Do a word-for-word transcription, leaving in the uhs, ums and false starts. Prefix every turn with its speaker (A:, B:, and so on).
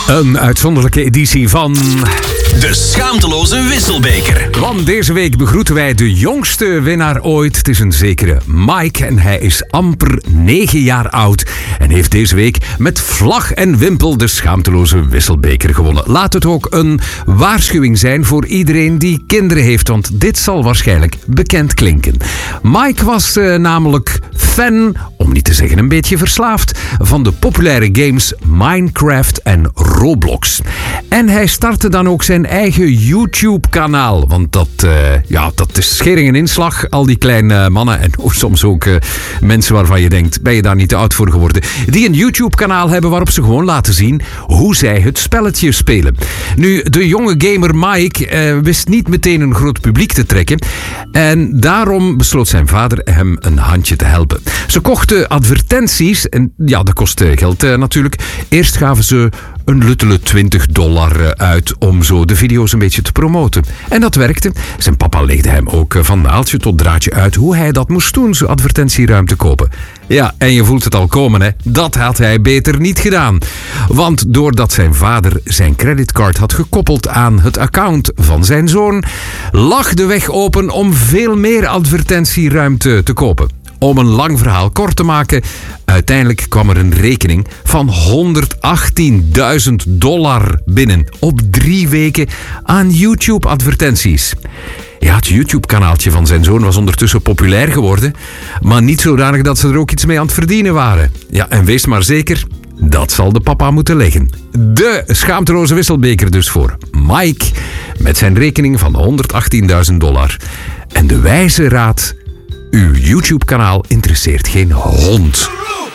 A: Een uitzonderlijke editie van...
B: De Schaamteloze Wisselbeker.
A: Want deze week begroeten wij de jongste winnaar ooit. Het is een zekere Mike en hij is amper negen jaar oud. En heeft deze week met vlag en wimpel de Schaamteloze Wisselbeker gewonnen. Laat het ook een waarschuwing zijn voor iedereen die kinderen heeft. Want dit zal waarschijnlijk bekend klinken. Mike was uh, namelijk fan, om niet te zeggen een beetje verslaafd, van de populaire games Minecraft en Roblox. En hij startte dan ook zijn eigen YouTube-kanaal. Want dat, uh, ja, dat is schering en inslag. Al die kleine mannen en oh, soms ook uh, mensen waarvan je denkt, ben je daar niet te oud voor geworden? Die een YouTube-kanaal hebben waarop ze gewoon laten zien hoe zij het spelletje spelen. Nu, de jonge gamer Mike uh, wist niet meteen een groot publiek te trekken. En daarom besloot zijn vader hem een handje te helpen. Ze kochten advertenties. En ja, dat kostte geld uh, natuurlijk. Eerst gaven ze een luttele twintig dollar uit om zo de video's een beetje te promoten. En dat werkte. Zijn papa legde hem ook van naaltje tot draadje uit hoe hij dat moest doen, zijn advertentieruimte kopen. Ja, en je voelt het al komen, hè. Dat had hij beter niet gedaan. Want doordat zijn vader zijn creditcard had gekoppeld aan het account van zijn zoon, lag de weg open om veel meer advertentieruimte te kopen. Om een lang verhaal kort te maken, uiteindelijk kwam er een rekening van honderdachttienduizend dollar binnen op drie weken aan YouTube-advertenties. Ja, het YouTube-kanaaltje van zijn zoon was ondertussen populair geworden, maar niet zodanig dat ze er ook iets mee aan het verdienen waren. Ja, en wees maar zeker, dat zal de papa moeten leggen. De Schaamteloze Wisselbeker dus voor Mike, met zijn rekening van honderdachttienduizend dollar. En de wijze raad: uw YouTube-kanaal interesseert geen hond.